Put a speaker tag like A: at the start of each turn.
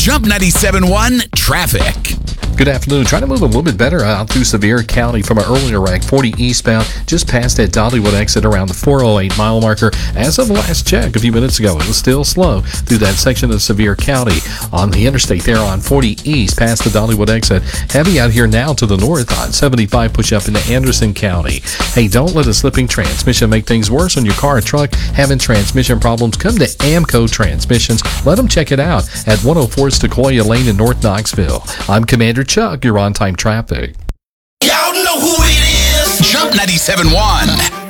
A: Jump 97.1 Traffic.
B: Good afternoon. Trying to move a little bit better out through Sevier County from an earlier wreck, 40 eastbound, just past that Dollywood exit around the 408 mile marker. As of last check a few minutes ago, it was still slow through that section of Sevier County. On the interstate there on 40 east, past the Dollywood exit. Heavy out here now to the north on 75, push up into Anderson County. Hey, don't let a slipping transmission make things worse on your car or truck. Having transmission problems? Come to Amco Transmissions. Let them check it out at 104 Sequoia Lane in North Knoxville. I'm Commander Chuck. You're on time traffic.
A: Y'all know who it is. Jump 97.1.